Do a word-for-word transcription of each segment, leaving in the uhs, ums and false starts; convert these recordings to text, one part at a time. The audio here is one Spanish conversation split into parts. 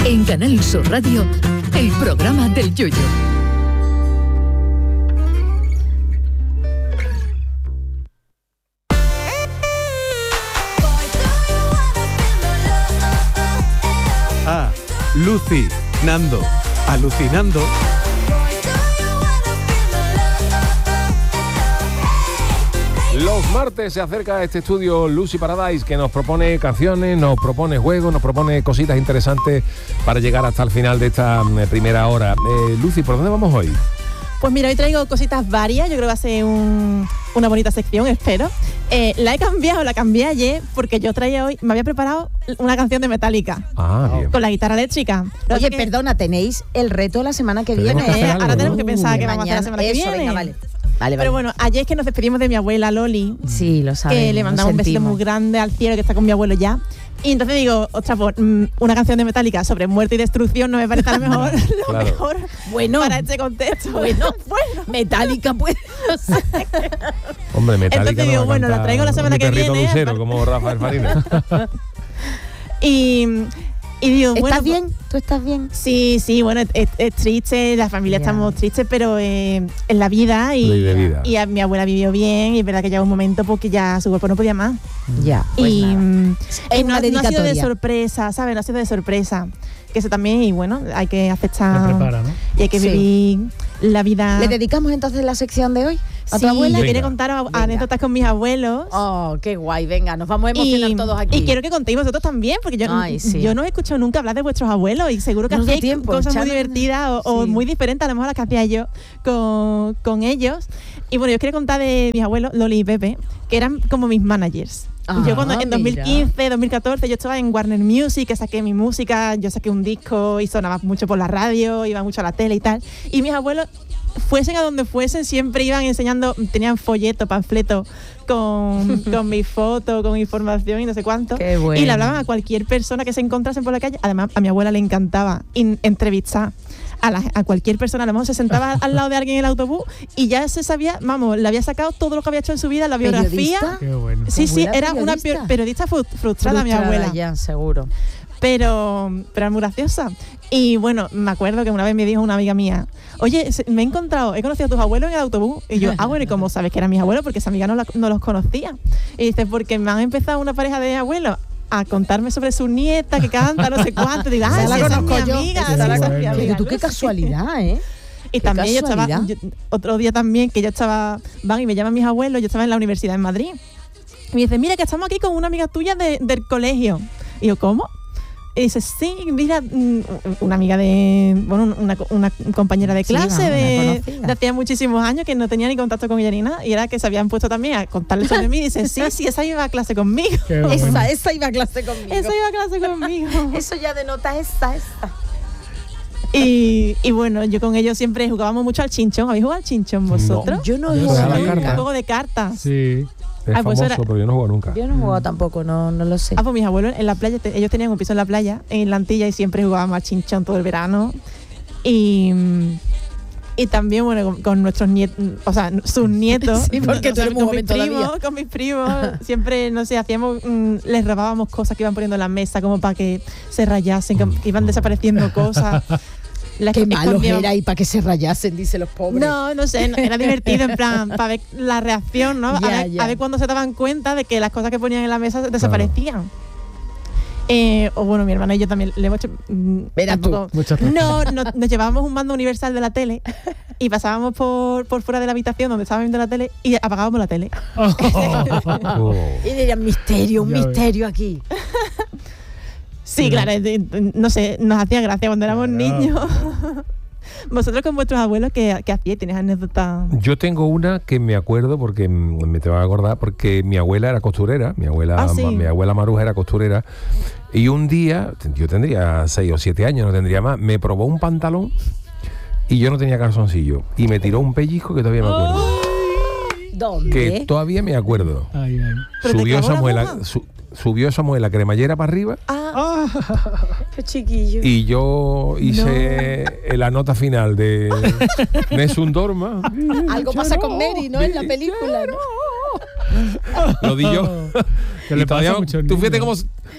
En Canal Sur Radio, el programa del Yoyo. Ah, Lucy, Nando, alucinando. Los martes se acerca a este estudio Lucy Paradise, que nos propone canciones, nos propone juegos, nos propone cositas interesantes para llegar hasta el final de esta eh, primera hora. Eh, Lucy, ¿por dónde vamos hoy? Pues mira, hoy traigo cositas varias, yo creo que va a ser un, una bonita sección, espero. Eh, la he cambiado, la cambié ayer, porque yo traía hoy, me había preparado una canción de Metallica. Ah, bien. Con la guitarra eléctrica. Oye, que... perdona, tenéis el reto la semana que viene. Que eh, algo, ahora tenemos ¿no? que pensar uh, que vamos mañana, a hacer la semana eso, que viene. Venga, vale. Vale, Pero vale. bueno, ayer es que nos despedimos de mi abuela Loli. Sí, lo sabemos. Que le mandamos un besito muy grande al cielo, que está con mi abuelo ya. Y entonces digo, ostras, pues, una canción de Metallica sobre muerte y destrucción no me parece a lo mejor, lo claro. mejor bueno, para este contexto. Bueno, bueno. Metallica puede ser. Hombre, Metallica. Entonces digo, no bueno, la traigo la semana mi que perrito viene. Lucero, como Rafael Farina. y... Y digo, ¿Estás bueno, bien? ¿Tú estás bien? Sí, sí, bueno, es, es triste, la familia yeah. estamos tristes, pero eh, en la vida y, de vida. y a, mi abuela vivió bien y es verdad que llegó un momento porque ya su cuerpo no podía más. Ya. Pues y mm, es no, no ha sido de sorpresa, ¿sabes? No ha sido de sorpresa. Que eso también, y bueno, hay que aceptar. Prepara, ¿no? Y hay que sí. vivir la vida. ¿Le dedicamos entonces la sección de hoy a sí, tu abuela? Yo quiero contaros venga. anécdotas con mis abuelos. Oh, qué guay, venga, nos vamos a emocionar y, todos aquí. Y quiero que contéis vosotros también, porque yo, Ay, sí. yo no he escuchado nunca hablar de vuestros abuelos y seguro que no hacéis tiempo, cosas Chana. muy divertidas o, sí. o muy diferentes a lo mejor las que hacía yo con, con ellos. Y bueno, yo os quiero contar de mis abuelos, Loli y Pepe, que eran como mis managers. Ah, yo cuando en dos mil quince, dos mil catorce yo estaba en Warner Music, que saqué mi música, yo saqué un disco y sonaba mucho por la radio, iba mucho a la tele y tal. Y mis abuelos, fuesen a donde fuesen, siempre iban enseñando, tenían folleto, panfleto con, con mi foto, con información y no sé cuánto. Qué bueno. Y le hablaban a cualquier persona que se encontrasen por la calle. Además, a mi abuela le encantaba in- entrevistar a, la, a cualquier persona. A lo mejor se sentaba al lado de alguien en el autobús y ya se sabía, vamos, le había sacado todo lo que había hecho en su vida, la biografía. Qué bueno. Sí, sí, era una periodista frustrada, frustrada mi abuela. Ya, seguro. Pero, pero era muy graciosa. Y bueno, me acuerdo que una vez me dijo una amiga mía, oye, me he encontrado, he conocido a tus abuelos en el autobús. Y yo, ah, bueno, ¿y cómo sabes que eran mis abuelos? Porque esa amiga no, la, no los conocía. Y dice, porque me han empezado una pareja de abuelos a contarme sobre su nieta que canta, no sé cuánto. Digo, ah, la sí, conozco esa es mi yo. amiga. Esa Sí, la esa es bueno. mi amiga. Tú qué casualidad, ¿eh? Y qué también yo estaba, casualidad. yo, otro día también, que yo estaba, van y me llaman mis abuelos, yo estaba en la universidad en Madrid. Y me dice, mira, que estamos aquí con una amiga tuya de, del colegio. Y yo, ¿cómo? Y dice, sí, mira, una amiga de, bueno, una, una compañera de clase sí, de, de hacía muchísimos años que no tenía ni contacto con ella ni nada, y era que se habían puesto también a contarle sobre mí, y dice, sí, sí, esa iba a clase conmigo. Bueno. Esa, esa iba a clase conmigo. Esa iba a clase conmigo. Eso ya denota esa, esa. Y, y bueno, yo con ellos siempre jugábamos mucho al chinchón. ¿Habéis jugado al chinchón vosotros? No, yo no he jugado nunca. Un juego de cartas. Sí. Es ah, pues famoso, era, pero yo no juego nunca. Yo no he jugado tampoco, no, no lo sé. Ah, pues mis abuelos en la playa, te, ellos tenían un piso en la playa, en la Antilla, y siempre jugábamos al chinchón todo el verano. Y, y también, bueno, con, con nuestros nietos, o sea, sus nietos. Sí, porque tú eres muy con mis joven primos, todavía. con mis primos, siempre, no sé, hacíamos, mmm, les robábamos cosas que iban poniendo en la mesa como para que se rayasen, que, que iban desapareciendo cosas. Las Qué malos era y para que se rayasen, dice los pobres. No, no sé, era divertido en plan, para ver la reacción, ¿no? Ya, a, ver, ya. a ver cuando se daban cuenta de que las cosas que ponían en la mesa desaparecían. Claro. Eh, o bueno, mi hermana y yo también le hemos hecho... Verá tampoco, tú. No, no, nos llevábamos un mando universal de la tele y pasábamos por, por fuera de la habitación donde estábamos viendo la tele y apagábamos la tele. Oh. Oh. Y dirían, misterio, un Ya misterio ves. Aquí. Sí, claro, no sé, nos hacía gracia cuando éramos Claro. niños. Vosotros con vuestros abuelos, ¿qué, qué hacíais? ¿Tienes anécdotas? Yo tengo una que me acuerdo, porque me te vas a acordar, porque mi abuela era costurera, mi abuela, ¿Ah, sí? mi abuela Maruja era costurera, y un día, yo tendría seis o siete años, no tendría más, me probó un pantalón y yo no tenía calzoncillo, y me tiró un pellizco que todavía me acuerdo. ¿Dónde? Que todavía me acuerdo. Ay, ay. Subió esa muela, su, subió esa muela cremallera para arriba. Ah, qué chiquillo. Y yo hice no. la nota final de Nessun Dorma. Algo pasa con Mary, ¿no? En la película, ¿no? Lo di yo. Que le pasa a muchos tú fíjate niños. cómo,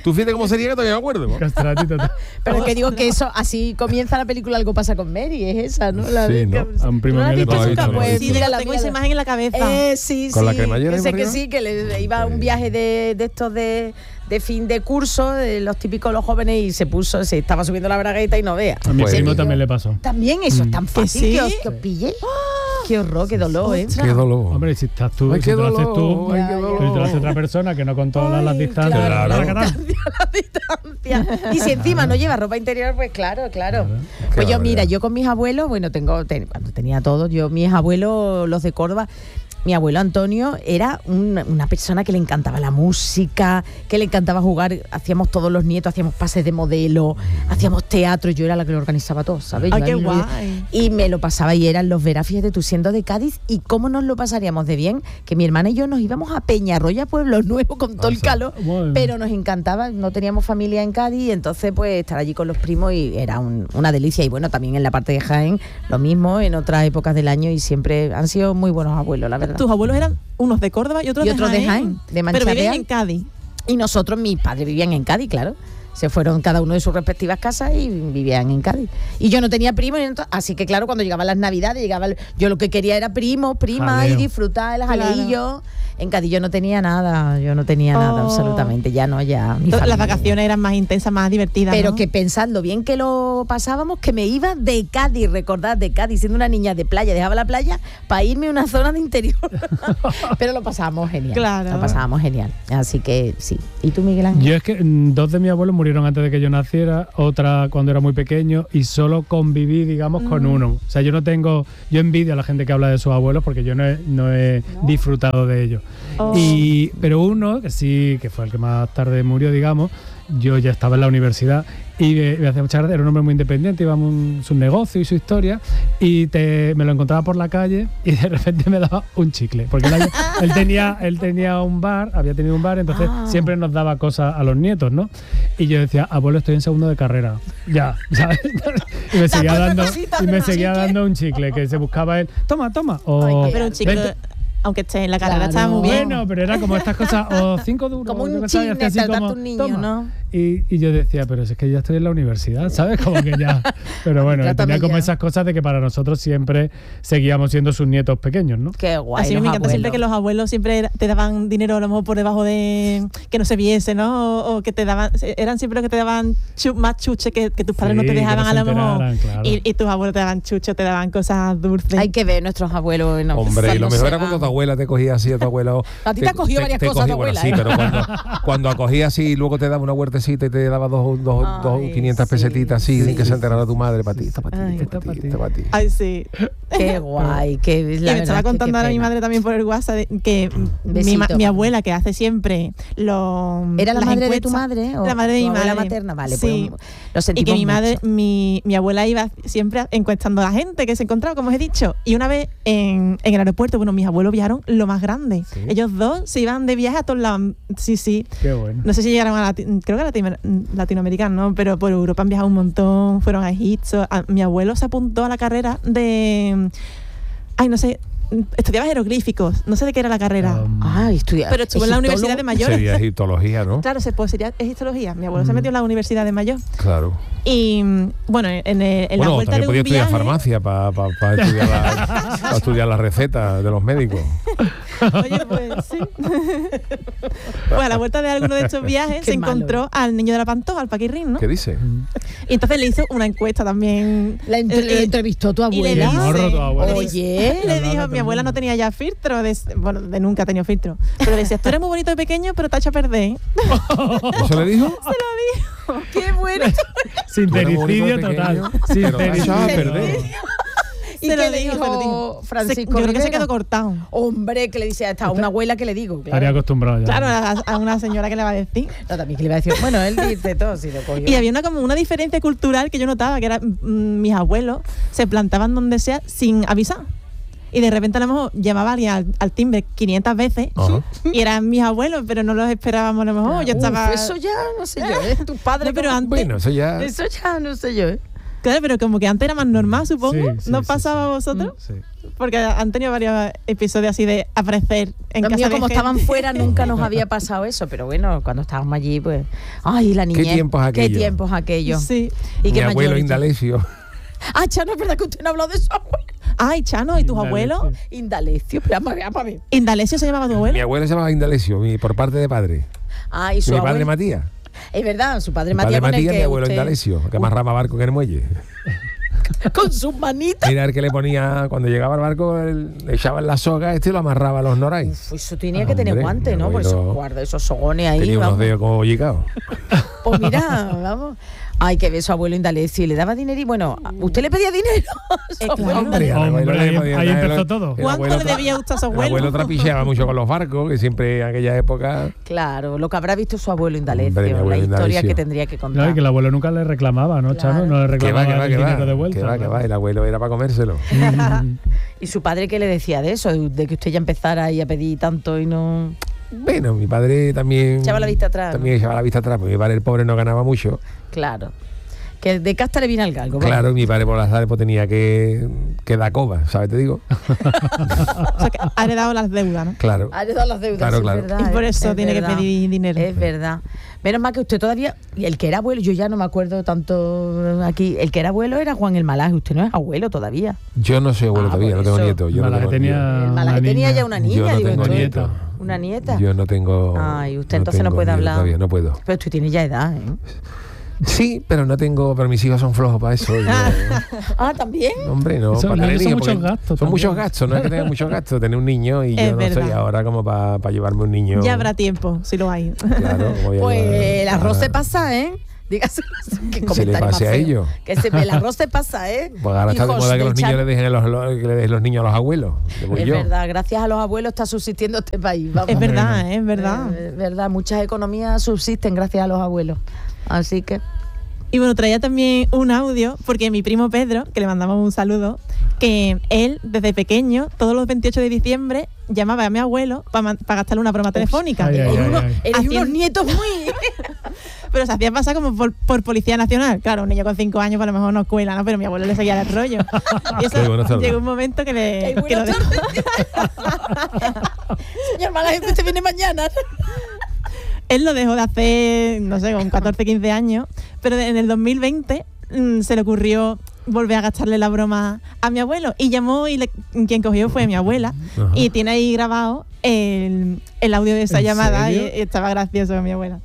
Tú fíjate cómo sería que todavía me acuerdo. ¿no? Castratito. Pero que digo que eso, así comienza la película Algo pasa con Mary, es esa, ¿no? La Sí, de, ¿no? Que, A un primo ¿no la has mío le visto pasó nunca? eso, Pues ¿no? Sí, mira, yo la tengo mía- esa imagen en la cabeza. Eh, sí, ¿Con sí. la cremallera Que sé por que arriba? sí, que le iba a un viaje de, de estos de, de fin de curso, de los típicos los jóvenes, y se puso, se estaba subiendo la bragueta y no vea. A mi Pues- primo también le pasó. También eso es tan ¿Que fácil sí? que os, que os pille. Qué horror, qué dolor, ¿eh? Qué dolor. Hombre, si estás tú, Ay, si qué te lo haces dolor, tú, ay, qué pero dolor. si te lo hace otra persona que no controla las Ay, distancias. claro. Taca, taca. La distancia. Y si encima no lleva ropa interior, pues claro, claro. Qué Pues yo, barbaridad. mira, yo con mis abuelos, bueno, tengo, ten- cuando tenía todos, yo, mis abuelos, los de Córdoba, mi abuelo Antonio era un- una persona que le encantaba la música, que le encantaba jugar, hacíamos todos los nietos, hacíamos pases de modelo, hacíamos teatro, yo era la que lo organizaba todo, ¿sabes? Ay, Yo qué a mí me- guay. Y me lo pasaba y eran los veras, fíjate tú, siendo de Cádiz, y cómo nos lo pasaríamos de bien, que mi hermana y yo nos íbamos a Peñarroya, Pueblo Nuevo, con todo el sí. calor, Bueno. pero nos encantaba, no teníamos familia en Cádiz, y entonces pues estar allí con los primos y era un- una delicia. Y bueno, también en la parte de Jaén, lo mismo, en otras épocas del año, y siempre han sido muy buenos abuelos, la verdad. Tus abuelos eran unos de Córdoba y otros, Y otros de de Jaén. Jaén, de Mancha Pero viven Real. en Cádiz. Y nosotros, mis padres vivían en Cádiz, claro. Se fueron cada uno de sus respectivas casas y vivían en Cádiz. Y yo no tenía primos, y ento- así que claro, cuando llegaban las navidades, llegaba el- yo lo que quería era primos, primas, Jaleo. y disfrutar el Claro. jaleillo. En Cádiz yo no tenía nada, yo no tenía nada, Oh. absolutamente, ya no, ya. mi Las familia. vacaciones eran más intensas, más divertidas. Pero ¿no? que pensando bien que lo pasábamos, que me iba de Cádiz, recordad, de Cádiz, siendo una niña de playa, dejaba la playa para irme a una zona de interior. Pero lo pasábamos genial. Claro. Lo pasábamos genial. Así que sí. ¿Y tú, Miguel Ángel? Yo es que mm, dos de mis abuelos murieron antes de que yo naciera, otra cuando era muy pequeño, y solo conviví, digamos, con uno. O sea, yo no tengo, yo envidio a la gente que habla de sus abuelos porque yo no he, no he disfrutado de ellos. Oh. Y, pero uno, que sí, que fue el que más tarde murió, digamos, yo ya estaba en la universidad y me, me hacía mucha gracia, era un hombre muy independiente, iba a un, su negocio y su historia, y te, me lo encontraba por la calle y de repente me daba un chicle, porque él, había- él tenía él tenía un bar, había tenido un bar, entonces Ah. siempre nos daba cosas a los nietos, ¿no? Y yo decía, abuelo, estoy en segundo de carrera, ya, ¿sabes? Y me seguía Dame dando, cositas y de me un seguía chicle. dando un chicle, que se buscaba él, toma, toma, o Ay, qué Pero un chico, vente. aunque esté en la carrera, Claro. estaba muy bien. Bueno, pero era como estas cosas, o cinco duros. Como yo un qué sé, y hacía chisme, así tratarte como, un niño, "Toma". ¿no? Y, y yo decía, pero si es que ya estoy en la universidad, ¿sabes? Como que ya. Pero bueno, Trátame tenía como ya. esas cosas de que para nosotros siempre seguíamos siendo sus nietos pequeños, ¿no? Qué guay. Así los me encanta siempre abuelos. que los abuelos siempre era- te daban dinero a lo mejor por debajo de que no se viese, ¿no? O, o que te daban, eran siempre los que te daban chu- más chuche que, que tus padres Sí, no te que no dejaban se a lo mejor. enteraran, claro. Y, y tus abuelos te daban chucho, te daban cosas dulces. Hay que ver nuestros abuelos. no, Hombre, y lo cuando mejor se era cuando van. tu abuela te cogía así, a tu abuelo. A ti te ha cogido varias cosas tu bueno, abuela, sí, ¿eh? pero cuando, cuando acogía así y luego te daba una huertecita y te daba dos, dos, Ay, dos quinientas sí, pesetitas así, sin que sí, se enterara tu madre, para ti, esta para ti, Ay, esta para ti, esta para ti. Ay, sí. Qué guay. Qué, Y la me verdad estaba es que contando qué ahora mi pena. madre también por el WhatsApp de- que mi, Besito. ma- mi abuela, que hace siempre los. ¿Era la las madre de tu encuestas- madre? O La madre de tu mi abuela madre. materna, vale. Sí. Pues, lo Y sentimos que mi madre, mucho. mi, mi abuela iba siempre encuestando a la gente que se encontraba, como os he dicho. Y una vez en, en el aeropuerto, bueno, mis abuelos viajaron lo más grande. ¿Sí? Ellos dos se iban de viaje a todos lados. Sí, sí. Qué bueno. No sé si llegaron a Lati- creo que a Latino- Latinoamérica, ¿no? Pero por Europa han viajado un montón, fueron a Egipto. A- mi abuelo se apuntó a la carrera de. Ay, no sé. Estudiaba jeroglíficos, no sé de qué era la carrera. Um, Ah, estudia. pero estuvo en la Universidad de Mayor. Sería egiptología, ¿no? Claro, se, pues sería egiptología. Mi abuelo se metió en la Universidad de Mayor. Claro. Y mm, bueno, en, el- en la Bueno, vuelta también de podía un estudiar viaje. farmacia para pa, pa estudiar, la, pa estudiar las recetas de los médicos. Oye, pues sí. Pues a la vuelta de alguno de estos viajes Qué se malo. encontró al niño de la Pantoja, al Paquirrín, ¿no? ¿Qué dice? Y entonces le hizo una encuesta también. La entre- Eh, eh, le entrevistó tu y le abuela. Qué morro tu abuela. le Oye. le Hablaba dijo, todo mi el abuela no mundo. tenía ya filtro, de, bueno, de nunca ha tenido filtro. Pero le decía, tú eres muy bonito de pequeño, pero te ha hecho perder. ¿Eso le dijo? Qué bueno. Sincericidio total. Pero te ha echado a Sincericidio. perder. ¿Y Se lo qué le dijo, se lo dijo dijo. Se- Francisco yo creo que se Rivera? quedó cortado. Hombre, que le dice hasta a una abuela que le digo. Estaría Claro. acostumbrado ya. Claro, a, a una señora que le va a decir. No, también que le iba a decir, bueno, él dice todo, si lo cogió. Y había una como una diferencia cultural que yo notaba, que era mm, mis abuelos se plantaban donde sea sin avisar. Y de repente a lo mejor llamaba a alguien al, al timbre quinientas veces Ajá. y eran mis abuelos, pero no los esperábamos a lo mejor. Yo Uf, estaba. eso ya no sé yo, ¿eh? Tu padre. No, pero como- antes. Bueno, eso ya. Eso ya no sé yo, ¿eh? Claro, pero como que antes era más normal, supongo. Sí, sí, ¿No sí, pasaba sí. a vosotros? Sí. Porque han tenido varios episodios así de aparecer en Los casa míos, de como gente. estaban fuera, nunca nos había pasado eso, pero bueno, cuando estábamos allí, pues, ay, la niñez. tiempos Qué aquellos? tiempos aquellos. Sí. Y Mi qué abuelo mayores ya. Indalecio. Ah, Chano, es verdad que usted no ha hablado de su abuelo. Ay, Chano, ¿y tus Indalecio. abuelos? Indalecio, pero vamos a ver, vamos a ver. ¿Indalecio se llamaba tu Mi abuelo? abuelo se llamaba Indalecio, mi, por parte de padre. Ah, y Y su mi abuelo. padre Matías. Es verdad, su padre Mi Matías padre con el Matías, que mi abuelo usted- Indalecio, que amarraba barco en el muelle. con sus manitas. Mira el que le ponía, cuando llegaba al barco, él, le echaban la soga este y lo amarraba a los norais. Pues eso tenía que tener Hombre, guantes, mi ¿no? Pues abuelo esos guardas, esos sogones ahí. Tenía unos vamos. dedos como bollicaos. Pues mira, vamos. Ay, que ve su abuelo Indalecio y le daba dinero y bueno, ¿usted le pedía dinero? Su Eh, abuelo claro. Indalecio. al abuelo Hombre, le ahí- podía ahí dar- empezó el- todo. el ¿Cuánto abuelo le tra- debía gustar a su El abuelo? abuelo trapicheaba mucho con los barcos, que siempre en aquella época. Claro, lo que habrá visto su abuelo Indalecio, Hombre, mi abuelo la historia Indalecio. que tendría que No, contar. y que el abuelo nunca le reclamaba, ¿no, Chano? No le Que va, reclamaba que va, el que dinero va. de vuelta. Que va, que va. El abuelo era para comérselo. ¿Y su padre qué le decía de eso? De que usted ya empezara ahí a pedir tanto y no... Bueno, mi padre también. Echaba la vista atrás, También echaba la vista atrás, porque mi padre, el pobre, no ganaba mucho. Claro. Que de casta le viene al galgo. vamos. Claro, y mi padre por las tardes pues, tenía que, que dar coba, ¿sabes? Te digo. O sea, que ha heredado las deudas, ¿no? Claro. Ha heredado las deudas, Claro, sí, claro. es verdad. Y por es- eso es tiene que verdad. pedir dinero. Es verdad. Menos mal que usted todavía... Y el que era abuelo, yo ya no me acuerdo tanto aquí. El que era abuelo era Juan el Malaje. Usted no es abuelo todavía. yo no soy abuelo Ah, todavía, por no tengo eso. nietos. Yo no Malaje tengo- tenía el Malaje una tenía niña. ya una yo, niña, yo no digo tengo yo. nietos. ¿Una nieta? Yo no tengo. Ay, usted entonces no tengo puede nietos hablar. Todavía, no puedo. Pero usted tiene ya edad, ¿eh? Sí, pero no tengo. Pero mis hijos son flojos para eso. yo- Ah, ¿también? Hombre, no. Son- para tener son hijos, muchos porque gastos Son también. muchos gastos, no es que tenga muchos gastos. Tener un niño y yo Es no verdad. soy ahora como para llevarme un niño. Ya habrá tiempo, si lo hay. Claro, voy a Pues llevar- el arroz ahora- se pasa, ¿eh? Dígase qué Se le comentario pase más a feo. ellos. Que se, el arroz se pasa, ¿eh? Pues ahora está de Hijos moda que de los niños Chan- le dejen, a los, los- que le dejen los niños a los abuelos. Que voy Es yo. verdad, gracias a los abuelos está subsistiendo este país. Vamos. Es verdad, es verdad. Eh, Es verdad, muchas economías subsisten gracias a los abuelos. Así que... Y bueno, traía también un audio, porque mi primo Pedro, que le mandamos un saludo, que él, desde pequeño, todos los veintiocho de diciembre, llamaba a mi abuelo para gastarle una broma telefónica. ay, ay, Eres ay, uno- ay. eres Haciendo- unos nietos muy... Pero se hacía pasar como por, por Policía Nacional. Claro, un niño con cinco años, pues a lo mejor no cuela, ¿no? Pero mi abuelo le seguía el rollo. Y eso Qué buenas tardes. llegó un momento que, le, Qué que lo buenas dejó. Señor Malaje, usted viene mañana. Él lo dejó de hacer, no sé, con catorce, quince años, pero en el dos mil veinte mmm, se le ocurrió volver a gastarle la broma a mi abuelo y llamó y le- quien cogió fue mi abuela. Ajá. Y tiene ahí grabado el, el audio de esa ¿En llamada y, serio? y estaba gracioso mi abuela.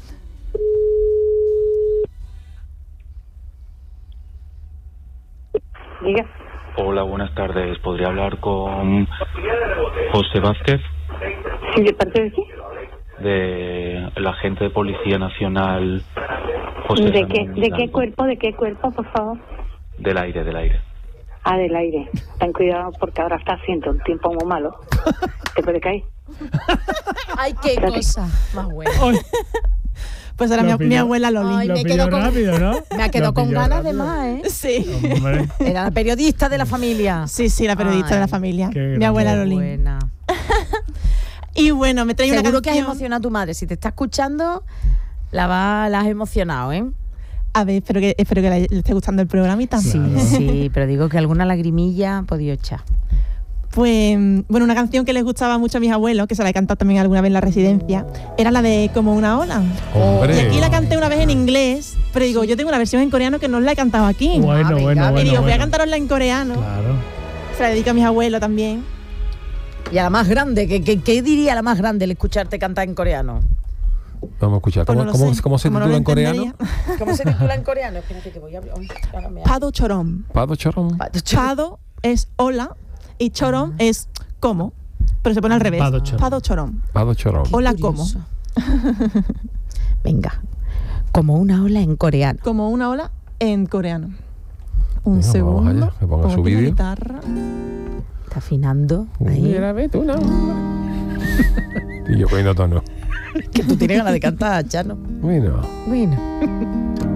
Diga. Hola, buenas tardes. ¿Podría hablar con José Vázquez, ¿Sí, de parte de qué? de la agente de Policía Nacional? José ¿De Ramón qué, ¿De qué Blanco? cuerpo? ¿De qué cuerpo, por favor? Del aire, del aire. Ah, del aire. Ten cuidado porque ahora está haciendo un tiempo muy malo. Te puede caer. Ay, qué cosa más buena. Ay, Pues era Lo mi, mi pilló. abuela Loli. Ay, lo me pilló quedo con- rápido, ¿no? Me ha quedado Lo con pilló ganas de rápido. más, ¿eh? Sí. Hombre, Era la periodista de la familia. Sí, sí, la periodista Ay, de la familia. qué Mi grande. abuela Qué Loli. buena. Y bueno, me trae una Seguro que has canción. emocionado a tu madre. Si te está escuchando, la, va, la has emocionado, ¿eh? A ver, espero que, espero que le, le esté gustando el programita. Sí, Claro. sí, pero digo que alguna lagrimilla ha podido echar. Pues, bueno, una canción que les gustaba mucho a mis abuelos, que se la he cantado también alguna vez en la residencia, era la de Como una ola. Hombre. Y aquí la canté una vez en inglés, pero digo, yo tengo una versión en coreano que no os la he cantado aquí. bueno, Ah, venga, bueno, venga. bueno. y digo, voy a bueno. cantarosla en coreano. Claro. Se la dedico a mis abuelos también. Y a la más grande, ¿qué, qué, qué diría la más grande el escucharte cantar en coreano? Vamos a escuchar. Pues ¿Cómo, no lo cómo- sé. cómo se Como no titula lo en coreano? entendería. ¿Cómo se titula en coreano? Espérate que voy a abrir. Uy, ahora me- Pado chorom. Pado chorón. Pado es hola y chorom es como, pero se pone al revés. Pado chorom. Pado chorom. Pado chorón. Hola como. Curioso. Venga, como una ola en coreano. Como una ola en coreano. Un Venga, vamos segundo. allá, que ponga Pongo su aquí la vídeo. guitarra. Está afinando ahí. Mira, ve tú, no. Y yo cogiendo tono. Que tú tienes ganas de cantar, Chano. Bueno. Bueno.